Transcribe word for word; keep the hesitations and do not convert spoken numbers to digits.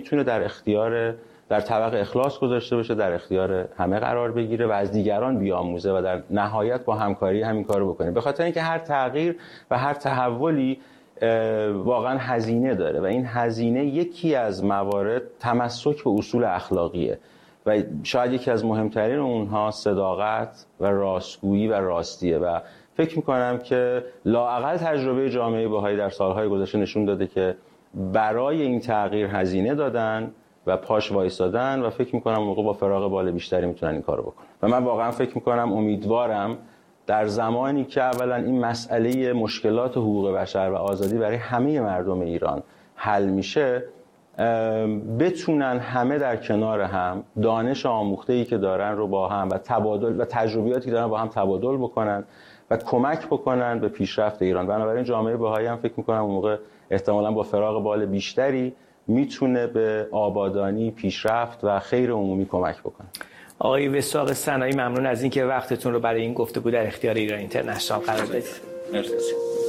میتونه در اختیار در طبق اخلاص گذاشته بشه، در اختیار همه قرار بگیره و از دیگران بیاموزه و در نهایت با همکاری همین کارو بکنه. به خاطر اینکه هر تغییر و هر تحولی واقعا هزینه داره و این هزینه یکی از موارد تمسک به اصول اخلاقیه و شاید یکی از مهمترین اونها صداقت و راستگویی و راستیه و فکر میکنم که لااقل تجربه جامعه بهایی در سالهای گذشته نشون داده که برای این تغییر هزینه دادن و پاش وایسادن و فکر میکنم موقع با فراغ بال بیشتری میتونن این کارو بکنن و من واقعا فکر میکنم امیدوارم در زمانی که اولا این مسئله مشکلات حقوق بشر و آزادی برای همه مردم ایران حل میشه، بتونن همه در کنار هم دانش آموخته‌ای که دارن رو با هم و تبادل و تجربیاتی که دارن با هم تبادل بکنن و کمک بکنن به پیشرفت ایران. بنابراین جامعه بهایی هم فکر میکنم اون موقع احتمالاً با فراغ بال بیشتری میتونه به آبادانی، پیشرفت و خیر عمومی کمک بکنه. آقای وثاق سنایی ممنون از اینکه وقتتون رو برای این گفتگو در اختیار ایران اینترنشنال قرار دادید. مرسی.